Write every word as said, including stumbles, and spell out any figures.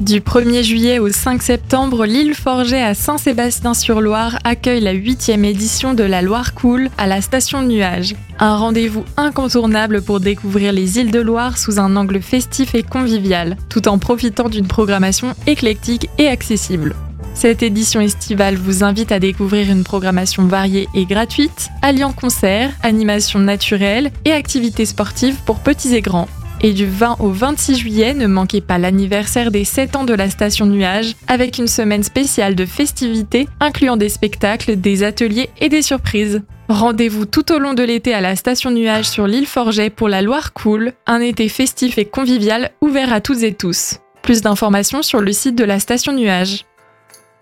Du premier juillet au cinq septembre, l'île Forget à Saint-Sébastien-sur-Loire accueille la huitième édition de la Loire Cool à la station Nuage. Un rendez-vous incontournable pour découvrir les îles de Loire sous un angle festif et convivial, tout en profitant d'une programmation éclectique et accessible. Cette édition estivale vous invite à découvrir une programmation variée et gratuite, alliant concerts, animations naturelles et activités sportives pour petits et grands. Et du vingt au vingt-six juillet, ne manquez pas l'anniversaire des sept ans de la station Nuage, avec une semaine spéciale de festivités, incluant des spectacles, des ateliers et des surprises. Rendez-vous tout au long de l'été à la station Nuage sur l'île Forget pour la Loire Cool, un été festif et convivial ouvert à toutes et tous. Plus d'informations sur le site de la station Nuage.